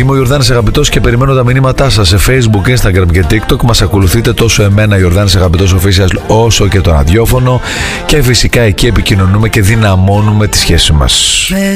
Είμαι ο Ιορδάνης Αγαπητός και περιμένω τα μηνύματά σας σε Facebook, Instagram και TikTok. Μας ακολουθείτε τόσο εμένα, Ιορδάνης Αγαπητός Official, όσο και το ραδιόφωνο. Και φυσικά εκεί επικοινωνούμε και δυναμώνουμε τη σχέση μας.